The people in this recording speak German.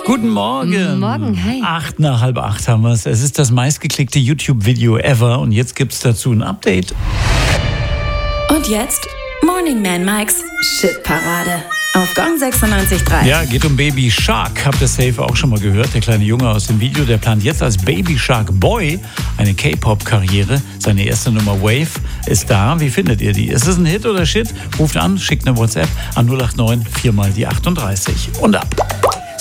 Guten Morgen. Morgen, hi. 7:08 haben wir es. Es ist das meistgeklickte YouTube-Video ever und jetzt gibt's dazu ein Update. Und jetzt Morning Man Mikes Shitparade auf Gong 96.3. Ja, geht um Baby Shark. Habt ihr safe auch schon mal gehört. Der kleine Junge aus dem Video, der plant jetzt als Baby Shark Boy eine K-Pop-Karriere. Seine erste Nummer Wave ist da. Wie findet ihr die? Ist es ein Hit oder Shit? Ruft an, schickt eine WhatsApp an 089 4 mal die 38 und ab.